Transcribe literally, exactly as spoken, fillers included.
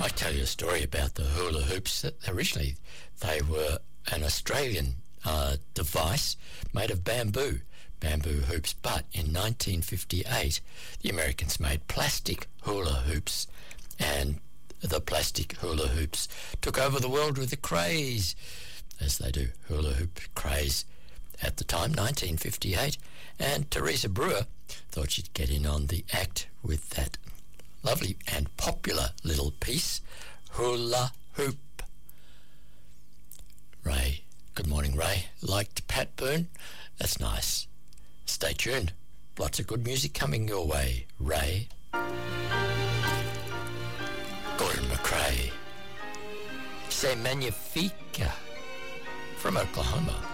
I tell you a story about the hula hoops. Originally, they were an Australian uh, device made of bamboo, bamboo hoops. But in nineteen fifty-eight, the Americans made plastic hula hoops, and the plastic hula hoops took over the world with a craze, as they do, hula hoop craze at the time, nineteen fifty-eight. And Teresa Brewer thought she'd get in on the act with that lovely and popular little piece, Hula Hoop. Ray, good morning, Ray. Liked Pat Boone? That's nice. Stay tuned. Lots of good music coming your way, Ray. Gordon McRae. C'est magnifique from Oklahoma.